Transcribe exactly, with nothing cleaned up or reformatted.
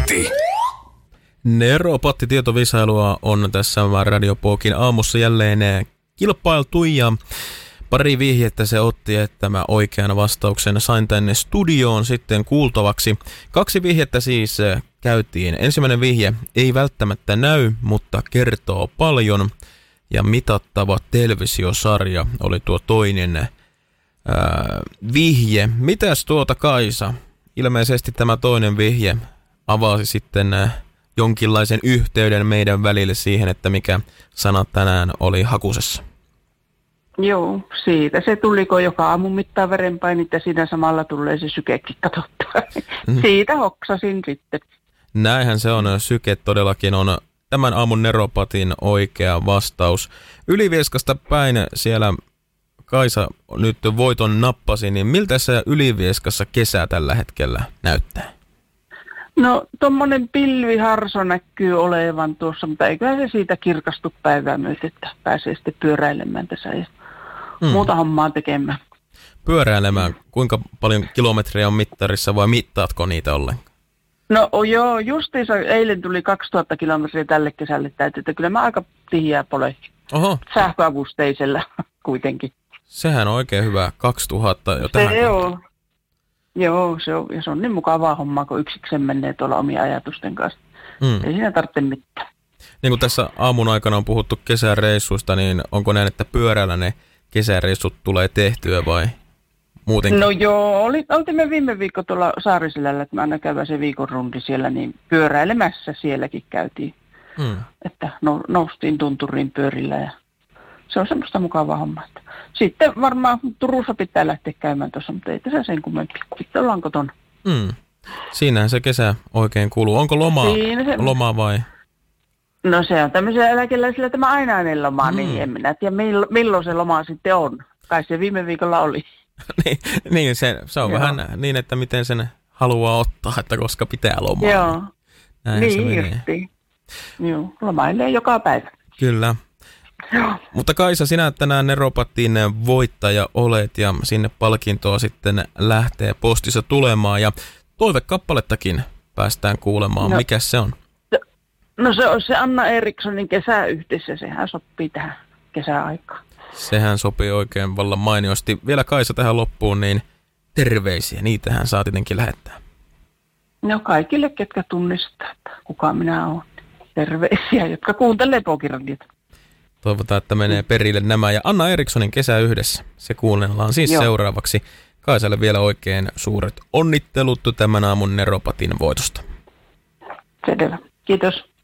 Neropatti. Neropatti tietovisailua on tässä Radio Pokin aamussa jälleen kilpailtu ja pari vihjettä se otti, että mä oikean vastauksen sain tänne studioon sitten kuultavaksi. Kaksi vihjettä siis käytiin. Ensimmäinen vihje ei välttämättä näy, mutta kertoo paljon. Ja mitattava televisiosarja oli tuo toinen ää, vihje. Mitäs tuota Kaisa? Ilmeisesti tämä toinen vihje avasi sitten ää, jonkinlaisen yhteyden meidän välille siihen, että mikä sana tänään oli hakusessa. Joo, siitä se tuli, kun joka aamu mittaa verenpainit ja siinä samalla tulee se sykekin katsottua. Mm. Siitä hoksasin sitten. Näinhän se on. Syke todellakin on tämän aamun Neropatin oikea vastaus. Ylivieskasta päin siellä Kaisa nyt voiton nappasi, niin miltä se Ylivieskassa kesä tällä hetkellä näyttää? No, tommonen pilviharso näkyy olevan tuossa, mutta eiköhän se siitä kirkastu päivää myötä, että pääsee sitten pyöräilemään tässä ja mm. muuta hommaa tekemään. Pyöräilemään? Kuinka paljon kilometrejä on mittarissa vai mittaatko niitä ollenkaan? No joo, justiinsa eilen tuli kaksituhatta kilometriä tälle kesälle täytyy, että kyllä mä aika tihiää polehti. Oho. Sähköavusteisella kuitenkin. Sehän on oikein hyvä, kaksituhatta jo tähän. Se on. Joo, se on, ja se on niin mukavaa hommaa, kun yksikseen menee tuolla omia ajatusten kanssa. Mm. Ei siinä tarvitse mitään. Niin kuin tässä aamun aikana on puhuttu kesäreissuista, niin onko näin, että pyörällä ne kesäreissut tulee tehtyä vai muutenkin? No joo, oli, oltimme viime viikko tuolla Saariselällä, että mä aina käydään se viikon rundi siellä, niin pyöräilemässä sielläkin käytiin. Mm. Että no, noustiin tunturiin pyörillä ja se on semmoista mukavaa hommaa. Sitten varmaan Turussa pitää lähteä käymään tuossa, mutta ei tässä sen kummempi. Sitten ollaan kotona. Mm. Siinähän se kesä oikein kuuluu. Onko lomaa, se... lomaa vai? No se on tämmöisellä eläkeläisillä tämä ainainen loma, mm. niin en minä tiedä milloin, milloin se loma sitten on. Kai se viime viikolla oli. niin, niin se, se on Joo. vähän niin, että miten sen haluaa ottaa, että koska pitää lomaa. Joo, näin niin justiin. Joo, lomailee joka päivä. Kyllä. Joo. Mutta Kaisa, sinä tänään Neropattiin voittaja olet ja sinne palkintoa sitten lähtee postissa tulemaan ja toivekappalettakin päästään kuulemaan. No, mikäs se on? No se on se Anna Erikssonin Kesäyhteisö, sehän sopii tähän kesäaikaan. Sehän sopii oikein vallan mainiosti. Vielä Kaisa tähän loppuun, niin terveisiä, niitähän saa tietenkin lähettää. No kaikille, ketkä tunnistaa, että kuka minä olen. Terveisiä, jotka kuuntelee Pokiradiota. Toivotaan, että menee perille nämä. Ja Anna Erikssonin Kesä yhdessä. Se kuunnellaan siis Joo. seuraavaksi. Kaisalle vielä oikein suuret onnittelut tämän aamun Neropatin voitosta. Selvä. Kiitos.